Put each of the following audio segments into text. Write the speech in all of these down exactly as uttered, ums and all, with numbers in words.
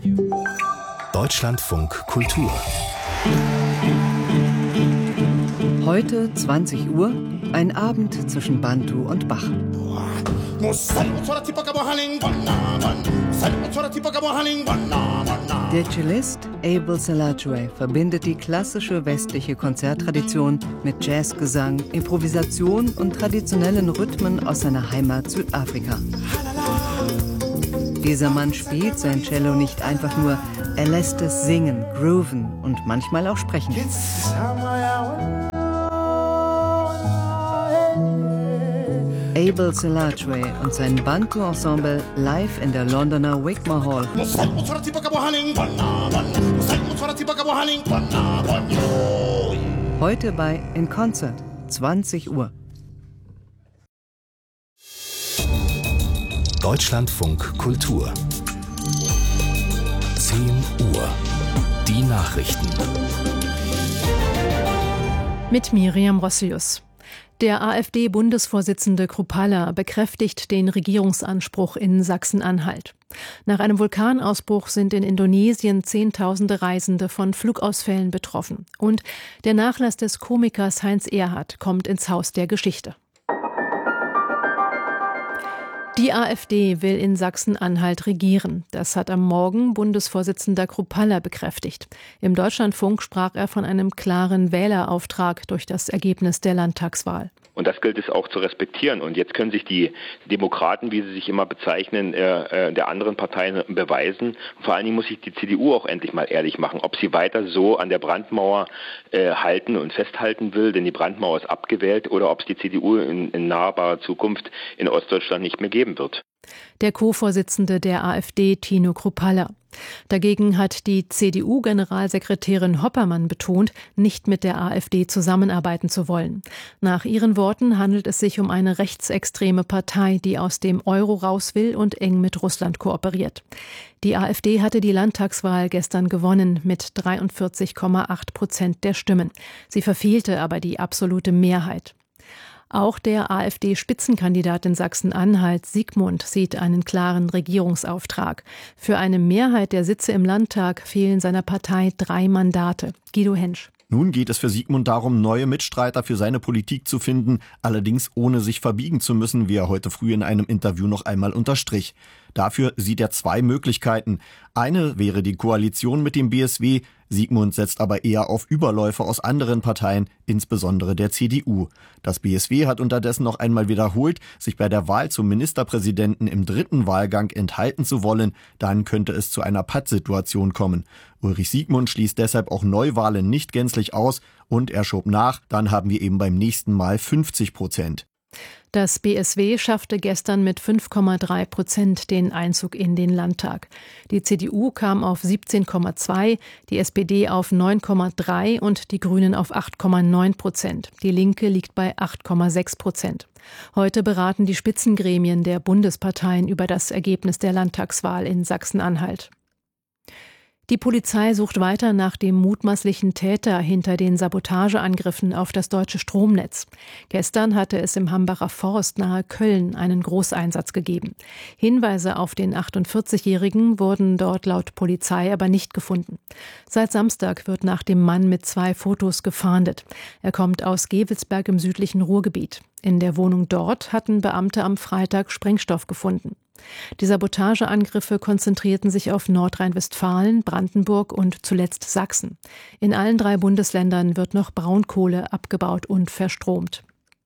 Deutschlandfunk Kultur. Heute zwanzig Uhr, ein Abend zwischen Bantu und Bach. Der Cellist Abel Salatrey verbindet die klassische westliche Konzerttradition mit Jazzgesang, Improvisation und traditionellen Rhythmen aus seiner Heimat Südafrika. Dieser Mann spielt sein Cello nicht einfach nur, er lässt es singen, grooven und manchmal auch sprechen. Abel Salatrey und sein Bantu-Ensemble live in der Londoner Wigmore Hall. Heute bei In Concert, zwanzig Uhr. Deutschlandfunk Kultur. zehn Uhr. Die Nachrichten. Mit Miriam Rossius. Der AfD-Bundesvorsitzende Kruppalla bekräftigt den Regierungsanspruch in Sachsen-Anhalt. Nach einem Vulkanausbruch sind in Indonesien Zehntausende Reisende von Flugausfällen betroffen. Und der Nachlass des Komikers Heinz Erhardt kommt ins Haus der Geschichte. Die AfD will in Sachsen-Anhalt regieren. Das hat am Morgen Bundesvorsitzender Kruppalla bekräftigt. Im Deutschlandfunk sprach er von einem klaren Wählerauftrag durch das Ergebnis der Landtagswahl. Und das gilt es auch zu respektieren. Und jetzt können sich die Demokraten, wie sie sich immer bezeichnen, äh, der anderen Parteien beweisen. Und vor allen Dingen muss sich die C D U auch endlich mal ehrlich machen, ob sie weiter so an der Brandmauer äh, halten und festhalten will, denn die Brandmauer ist abgewählt, oder ob es die C D U in, in nahbarer Zukunft in Ostdeutschland nicht mehr geben wird. Der Co-Vorsitzende der AfD, Tino Kruppalla. Dagegen hat die C D U-Generalsekretärin Hoppermann betont, nicht mit der AfD zusammenarbeiten zu wollen. Nach ihren Worten handelt es sich um eine rechtsextreme Partei, die aus dem Euro raus will und eng mit Russland kooperiert. Die AfD hatte die Landtagswahl gestern gewonnen mit dreiundvierzig Komma acht Prozent der Stimmen. Sie verfehlte aber die absolute Mehrheit. Auch der AfD-Spitzenkandidat in Sachsen-Anhalt, Sigmund, sieht einen klaren Regierungsauftrag. Für eine Mehrheit der Sitze im Landtag fehlen seiner Partei drei Mandate. Guido Hensch. Nun geht es für Sigmund darum, neue Mitstreiter für seine Politik zu finden, allerdings ohne sich verbiegen zu müssen, wie er heute früh in einem Interview noch einmal unterstrich. Dafür sieht er zwei Möglichkeiten. Eine wäre die Koalition mit dem B S W. Sigmund setzt aber eher auf Überläufer aus anderen Parteien, insbesondere der C D U. Das B S W hat unterdessen noch einmal wiederholt, sich bei der Wahl zum Ministerpräsidenten im dritten Wahlgang enthalten zu wollen. Dann könnte es zu einer Pattsituation kommen. Ulrich Sigmund schließt deshalb auch Neuwahlen nicht gänzlich aus und er schob nach, dann haben wir eben beim nächsten Mal fünfzig Prozent. Das B S W schaffte gestern mit fünf Komma drei Prozent den Einzug in den Landtag. Die C D U kam auf siebzehn Komma zwei, die S P D auf neun Komma drei und die Grünen auf acht Komma neun Prozent. Die Linke liegt bei acht Komma sechs Prozent. Heute beraten die Spitzengremien der Bundesparteien über das Ergebnis der Landtagswahl in Sachsen-Anhalt. Die Polizei sucht weiter nach dem mutmaßlichen Täter hinter den Sabotageangriffen auf das deutsche Stromnetz. Gestern hatte es im Hambacher Forst nahe Köln einen Großeinsatz gegeben. Hinweise auf den achtundvierzigjährigen wurden dort laut Polizei aber nicht gefunden. Seit Samstag wird nach dem Mann mit zwei Fotos gefahndet. Er kommt aus Gevelsberg im südlichen Ruhrgebiet. In der Wohnung dort hatten Beamte am Freitag Sprengstoff gefunden. Die Sabotageangriffe konzentrierten sich auf Nordrhein-Westfalen, Brandenburg und zuletzt Sachsen. In allen drei Bundesländern wird noch Braunkohle abgebaut und verstromt.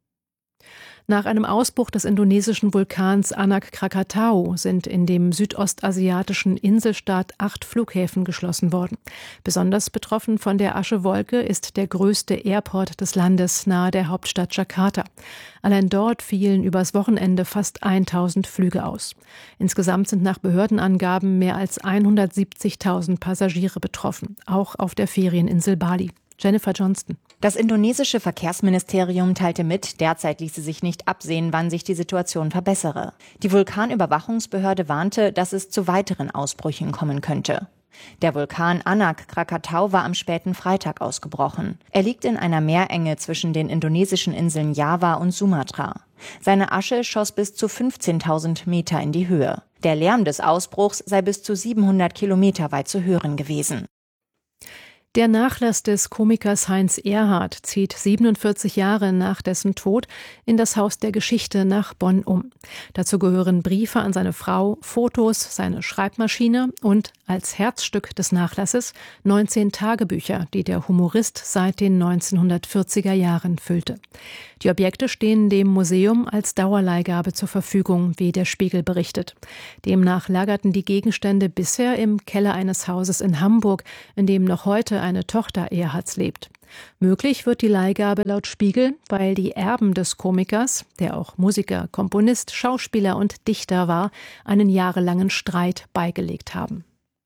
Nach einem Ausbruch des indonesischen Vulkans Anak Krakatau sind in dem südostasiatischen Inselstaat acht Flughäfen geschlossen worden. Besonders betroffen von der Aschewolke ist der größte Airport des Landes nahe der Hauptstadt Jakarta. Allein dort fielen übers Wochenende fast tausend Flüge aus. Insgesamt sind nach Behördenangaben mehr als hundertsiebzigtausend Passagiere betroffen, auch auf der Ferieninsel Bali. Jennifer Johnston. Das indonesische Verkehrsministerium teilte mit, derzeit ließe sich nicht absehen, wann sich die Situation verbessere. Die Vulkanüberwachungsbehörde warnte, dass es zu weiteren Ausbrüchen kommen könnte. Der Vulkan Anak Krakatau war am späten Freitag ausgebrochen. Er liegt in einer Meerenge zwischen den indonesischen Inseln Java und Sumatra. Seine Asche schoss bis zu fünfzehntausend Meter in die Höhe. Der Lärm des Ausbruchs sei bis zu siebenhundert Kilometer weit zu hören gewesen. Der Nachlass des Komikers Heinz Erhardt zieht siebenundvierzig Jahre nach dessen Tod in das Haus der Geschichte nach Bonn um. Dazu gehören Briefe an seine Frau, Fotos, seine Schreibmaschine und als Herzstück des Nachlasses neunzehn Tagebücher, die der Humorist seit den neunzehnhundertvierziger Jahren füllte. Die Objekte stehen dem Museum als Dauerleihgabe zur Verfügung, wie der Spiegel berichtet. Demnach lagerten die Gegenstände bisher im Keller eines Hauses in Hamburg, in dem noch heute eine Tochter Erhardts lebt. Möglich wird die Leihgabe laut Spiegel, weil die Erben des Komikers, der auch Musiker, Komponist, Schauspieler und Dichter war, einen jahrelangen Streit beigelegt haben.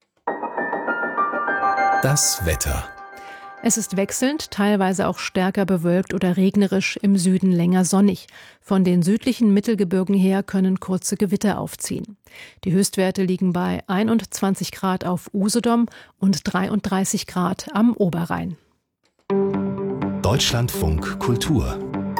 Das Wetter. Es ist wechselnd, teilweise auch stärker bewölkt oder regnerisch, im Süden länger sonnig. Von den südlichen Mittelgebirgen her können kurze Gewitter aufziehen. Die Höchstwerte liegen bei einundzwanzig Grad auf Usedom und dreiunddreißig Grad am Oberrhein. Deutschlandfunk Kultur.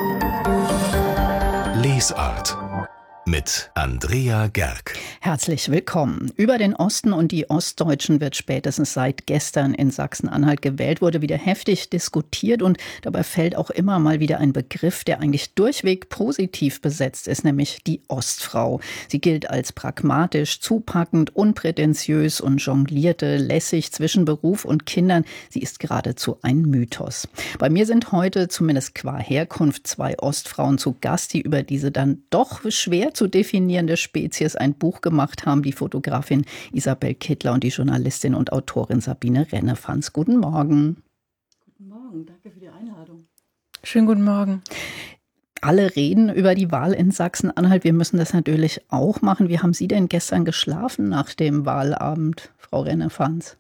Lesart. Mit Andrea Gerg. Herzlich willkommen. Über den Osten und die Ostdeutschen wird spätestens seit gestern in Sachsen-Anhalt gewählt, wurde wieder heftig diskutiert und dabei fällt auch immer mal wieder ein Begriff, der eigentlich durchweg positiv besetzt ist, nämlich die Ostfrau. Sie gilt als pragmatisch, zupackend, unprätentiös und jonglierte lässig zwischen Beruf und Kindern. Sie ist geradezu ein Mythos. Bei mir sind heute, zumindest qua Herkunft, zwei Ostfrauen zu Gast, die über diese dann doch schwer zu definierende Spezies ein Buch gemacht haben, die Fotografin Isabel Kittler und die Journalistin und Autorin Sabine Rennefanz. Guten Morgen. Guten Morgen, danke für die Einladung. Schönen guten Morgen. Alle reden über die Wahl in Sachsen-Anhalt. Wir müssen das natürlich auch machen. Wie haben Sie denn gestern geschlafen nach dem Wahlabend, Frau Rennefanz?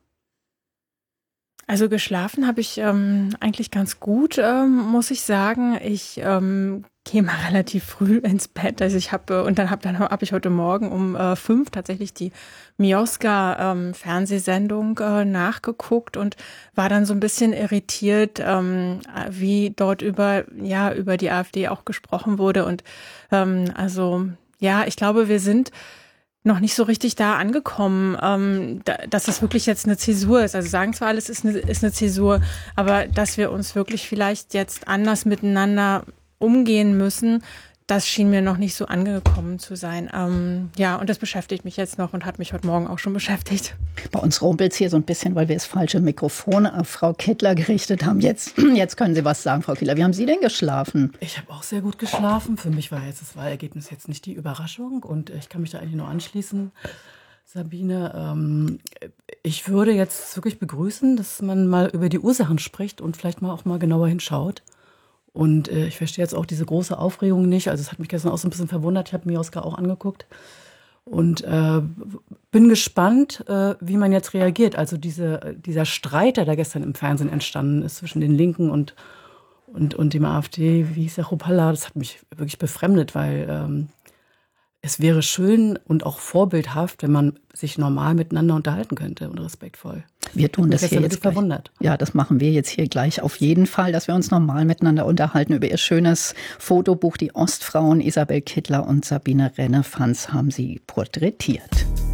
Also geschlafen habe ich ähm, eigentlich ganz gut, ähm, muss ich sagen. Ich ähm, gehe mal relativ früh ins Bett. Also ich habe und dann habe dann habe ich heute Morgen um äh, fünf tatsächlich die Mioska ähm, Fernsehsendung äh, nachgeguckt und war dann so ein bisschen irritiert, ähm, wie dort über ja über die AfD auch gesprochen wurde. Und ähm, also ja, ich glaube, wir sind noch nicht so richtig da angekommen, ähm, da, dass das wirklich jetzt eine Zäsur ist. Also sagen zwar alles ist eine, ist eine Zäsur, aber dass wir uns wirklich vielleicht jetzt anders miteinander umgehen müssen, das schien mir noch nicht so angekommen zu sein. Ähm, ja, und das beschäftigt mich jetzt noch und hat mich heute Morgen auch schon beschäftigt. Bei uns rumpelt es hier so ein bisschen, weil wir das falsche Mikrofon auf Frau Kittler gerichtet haben. Jetzt, jetzt können Sie was sagen, Frau Kittler. Wie haben Sie denn geschlafen? Ich habe auch sehr gut geschlafen. Für mich war jetzt das Wahlergebnis jetzt nicht die Überraschung und ich kann mich da eigentlich nur anschließen. Sabine, ähm, ich würde jetzt wirklich begrüßen, dass man mal über die Ursachen spricht und vielleicht mal auch mal genauer hinschaut. Und äh, ich verstehe jetzt auch diese große Aufregung nicht. Also es hat mich gestern auch so ein bisschen verwundert. Ich habe mir Mioska auch angeguckt und äh, bin gespannt, äh, wie man jetzt reagiert. Also diese, dieser Streit, der da gestern im Fernsehen entstanden ist zwischen den Linken und, und, und dem AfD, wie hieß der Chopalla, das hat mich wirklich befremdet, weil ähm, es wäre schön und auch vorbildhaft, wenn man sich normal miteinander unterhalten könnte und respektvoll. Wir tun das hier jetzt gleich. Verwundert. Ja, das machen wir jetzt hier gleich auf jeden Fall, dass wir uns normal miteinander unterhalten über ihr schönes Fotobuch. Die Ostfrauen Isabel Kittler und Sabine Rennefanz haben sie porträtiert.